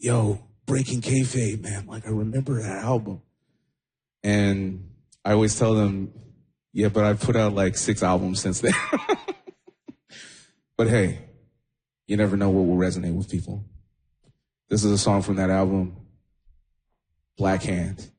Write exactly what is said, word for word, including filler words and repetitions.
yo, Breaking Kayfabe, man. Like, I remember that album. And I always tell them, yeah, but I've put out like six albums since then. But hey, you never know what will resonate with people. This is a song from that album, Black Hand.